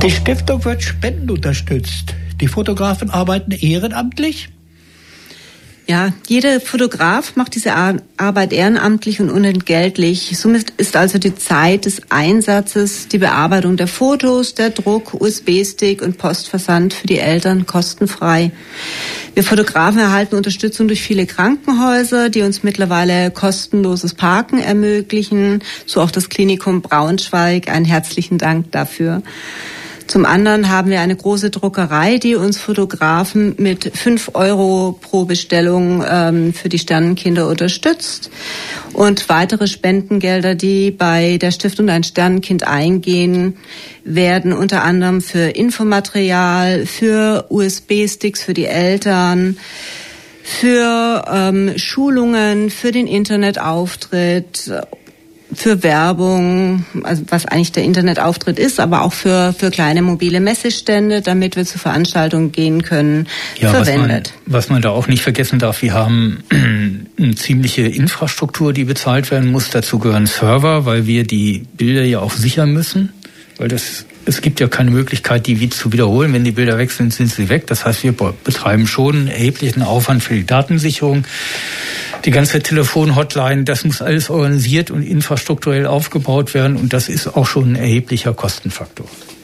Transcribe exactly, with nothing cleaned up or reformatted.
Die Stiftung wird spendenunterstützt. Die Fotografen arbeiten ehrenamtlich. Ja, jeder Fotograf macht diese Arbeit ehrenamtlich und unentgeltlich. Somit ist also die Zeit des Einsatzes, die Bearbeitung der Fotos, der Druck, U S B-Stick und Postversand für die Eltern kostenfrei. Wir Fotografen erhalten Unterstützung durch viele Krankenhäuser, die uns mittlerweile kostenloses Parken ermöglichen. So auch das Klinikum Braunschweig. Einen herzlichen Dank dafür. Zum anderen haben wir eine große Druckerei, die uns Fotografen mit fünf Euro pro Bestellung ähm, für die Sternenkinder unterstützt. Und weitere Spendengelder, die bei der Stiftung Ein Sternenkind eingehen, werden unter anderem für Infomaterial, für U S B-Sticks für die Eltern, für ähm, Schulungen, für den Internetauftritt, für Werbung, also was eigentlich der Internetauftritt ist, aber auch für für kleine mobile Messestände, damit wir zu Veranstaltungen gehen können, ja, verwendet. Was man, was man da auch nicht vergessen darf, wir haben eine ziemliche Infrastruktur, die bezahlt werden muss. Dazu gehören Server, weil wir die Bilder ja auch sichern müssen, weil das es gibt ja keine Möglichkeit, die zu wiederholen. Wenn die Bilder weg sind, sind sie weg. Das heißt, wir betreiben schon einen erheblichen Aufwand für die Datensicherung. Die ganze Telefon-Hotline, das muss alles organisiert und infrastrukturell aufgebaut werden. Und das ist auch schon ein erheblicher Kostenfaktor.